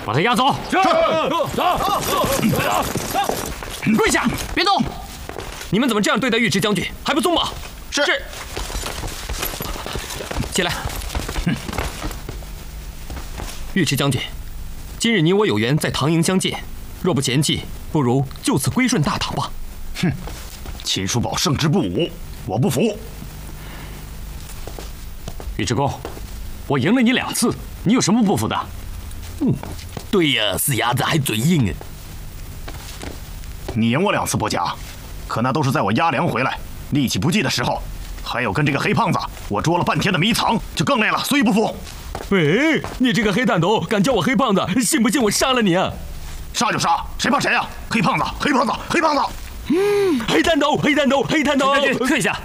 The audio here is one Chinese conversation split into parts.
把他押走。 是。 跪下，别动！你们怎么这样对待尉迟将军？还不松绑？ 是。 起来。尉迟将军，今日你我有缘在唐营相见，若不嫌弃，不如就此归顺大唐吧。 哼，秦叔宝胜之不武，我不服。 尉迟恭，我赢了你2次，你有什么不服的？ 对呀，死鸭子还嘴硬啊！ 你赢我2次不假，可那都是在我押粮回来力气不济的时候，还有跟这个黑胖子我捉了半天的迷藏，就更累了，所以不服。 喂，你这个黑蛋头，敢叫我黑胖子，信不信我杀了你啊？ 杀就杀，谁怕谁啊？黑胖子，黑胖子，黑胖子！ 黑蛋头，黑蛋头，黑蛋头！ 将军，退下。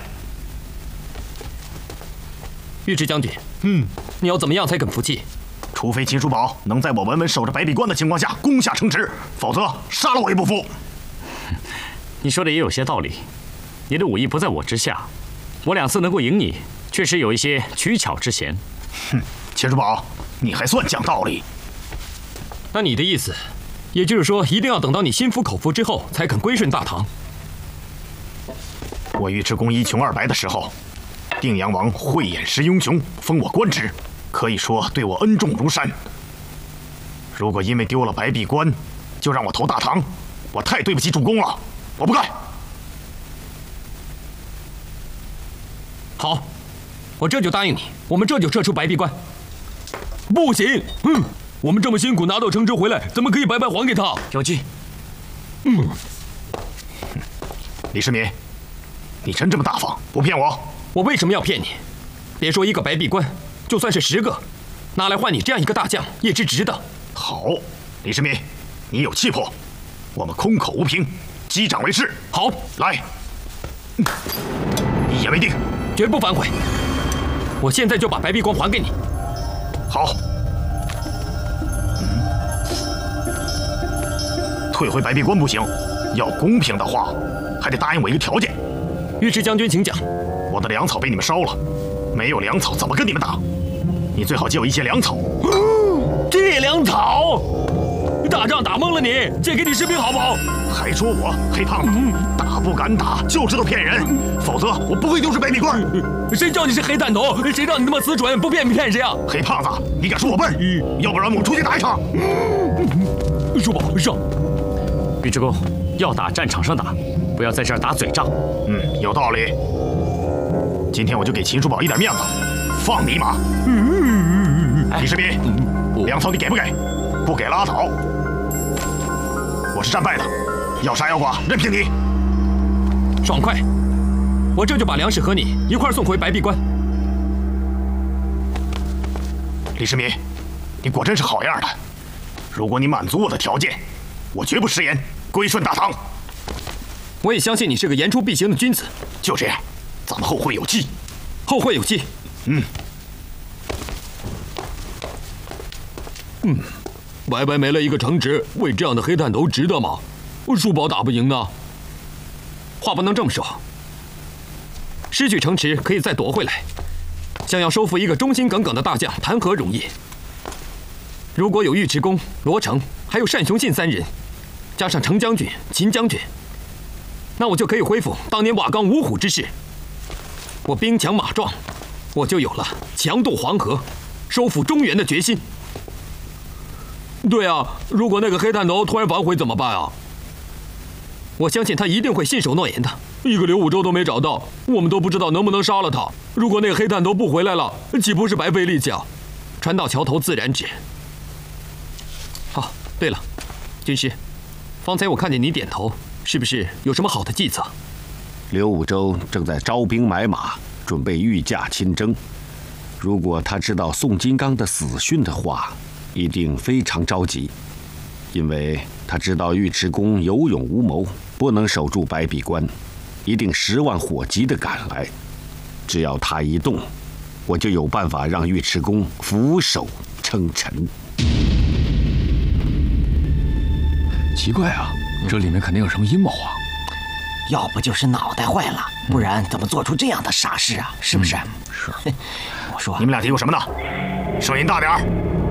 尉迟将军，你要怎么样才肯服气？ 除非秦叔宝能在我稳稳守着白壁关的情况下攻下城池，否则杀了我也不服。 你说的也有些道理，你的武艺不在我之下，我2次能够赢你，确实有一些取巧之嫌。 哼，秦叔宝，你还算讲道理。 那你的意思，也就是说，一定要等到你心服口服之后，才肯归顺大唐？ 我尉迟恭一穷二白的时候，定阳王慧眼识英雄，封我官职，可以说对我恩重如山。如果因为丢了白壁关，就让我投大唐，我太对不起主公了，我不干。 好，我这就答应你，我们这就撤出白壁关。不行，我们这么辛苦拿到城池回来，怎么可以白白还给他？ 将军， 李世民，你真这么大方，不骗我？ 我为什么要骗你？别说1个白壁关，就算是10个，拿来换你这样一个大将，也是值的。 好，李世民，你有气魄，我们空口无凭，击掌为誓。 好， 来，一言为定， 绝不反悔。我现在就把白壁关还给你。 好。退回白壁关不行，要公平的话，还得答应我一个条件。 尉迟将军，请讲。 我的粮草被你们烧了，没有粮草怎么跟你们打？你最好借我一些粮草。 借粮草？打仗打懵了你，借给你士兵好不好？ 还说我黑胖子，打不敢打，就知道骗人，否则我不会丢失白壁关。 谁叫你是黑蛋头？谁让你那么死准？不骗你骗谁啊？ 黑胖子，你敢说我笨？要不然我们出去打一场。 叔宝，上。 尉迟恭，要打战场上打，不要在这儿打嘴仗。 有道理。今天我就给秦叔宝一点面子，放你一马。李世民，粮草你给不给？不给拉倒。我是战败的，要杀要剐任凭你。 爽快！我这就把粮食和你一块送回白壁关。 李世民，你果真是好样的。如果你满足我的条件，我绝不食言，归顺大唐。 我也相信你是个言出必行的君子。 就这样，咱们后会有期。 后会有期。白白没了一个城池，为这样的黑蛋头值得吗？叔宝打不赢呢。话不能这么说。失去城池可以再夺回来，想要收复一个忠心耿耿的大将，谈何容易？如果有尉迟恭、罗成，还有单雄信3人，加上程将军、秦将军，那我就可以恢复当年瓦岗五虎之势。我兵强马壮，我就有了强渡黄河、收复中原的决心。对啊，如果那个黑炭头突然反悔怎么办啊？我相信他一定会信守诺言的。一个刘武周都没找到，我们都不知道能不能杀了他。如果那个黑炭头不回来了，岂不是白费力气啊？船到桥头自然直。对了，军师，方才我看见你点头，是不是有什么好的计策？ 刘武周正在招兵买马，准备御驾亲征。如果他知道宋金刚的死讯的话，一定非常着急，因为他知道尉迟恭有勇无谋，不能守住白壁关，一定10万火急地赶来。只要他一动，我就有办法让尉迟恭俯首称臣。 奇怪啊，这里面肯定有什么阴谋啊！ 要不就是脑袋坏了，不然怎么做出这样的傻事啊？是不是？ 是。 我说， 你们俩嘀咕什么呢？声音大点儿！